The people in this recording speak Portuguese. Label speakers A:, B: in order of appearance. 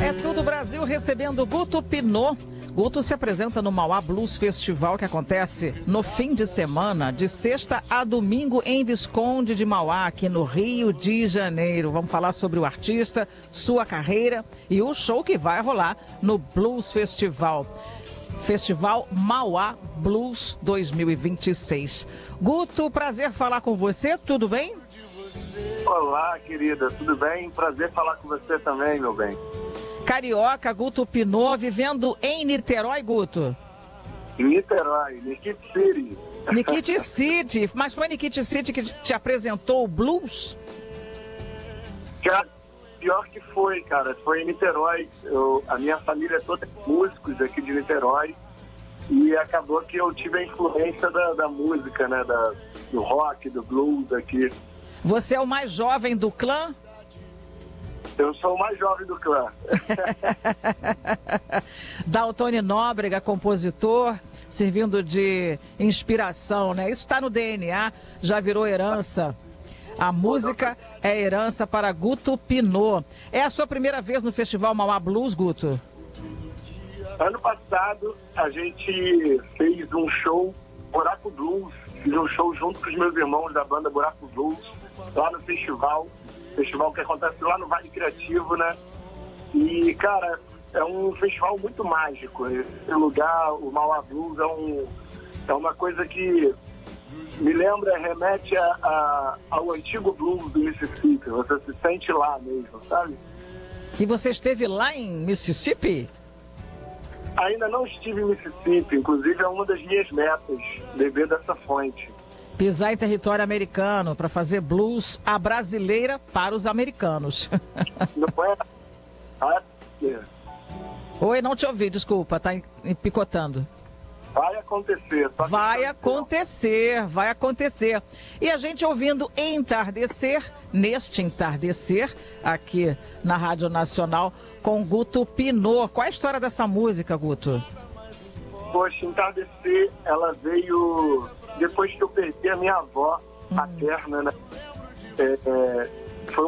A: É tudo Brasil recebendo Guto Pinault. Guto se apresenta no Mauá Blues Festival, que acontece no fim de semana, de sexta a domingo, em Visconde de Mauá, aqui no Rio de Janeiro. Vamos falar sobre o artista, sua carreira e o show que vai rolar no Blues Festival. Festival Mauá Blues 2026. Guto, prazer falar com você, tudo bem?
B: Olá, querida, tudo bem? Prazer falar com você também, meu bem.
A: Carioca, Guto Pinault, vivendo em Niterói, Guto?
B: Em Niterói, Nikit City.
A: Nikit City, mas foi Nikit City que te apresentou o blues?
B: Cara, pior que foi, cara, foi em Niterói. A minha família é toda músicos aqui de Niterói e acabou que eu tive a influência da música, né, do rock, do blues aqui.
A: Você é o mais jovem do clã?
B: Eu sou o mais jovem do clã.
A: Daltone Nóbrega, compositor, servindo de inspiração, né? Isso está no DNA, já virou herança. A música é herança para Guto Pinault. É a sua primeira vez no Festival Mauá Blues, Guto?
B: Ano passado, a gente fez um show, Buraco Blues. Fiz um show junto com os meus irmãos da banda Buraco Blues, lá no festival que acontece lá no Vale Criativo, né? E, cara, é um festival muito mágico. Esse lugar, o Mauá Blues, é uma coisa que me lembra, remete ao antigo blues do Mississippi. Você se sente lá mesmo, sabe?
A: E você esteve lá em Mississippi?
B: Ainda não estive em Mississippi, inclusive é uma das minhas metas, beber dessa fonte.
A: Pisar em território americano para fazer blues à brasileira para os americanos.
B: Não é?
A: Oi, não te ouvi, desculpa, tá picotando.
B: Vai acontecer.
A: Vai acontecer. E a gente ouvindo neste entardecer, aqui na Rádio Nacional, com Guto Pinault. Qual é a história dessa música, Guto?
B: Poxa, Entardecer, ela veio depois que eu perdi a minha avó paterna, né?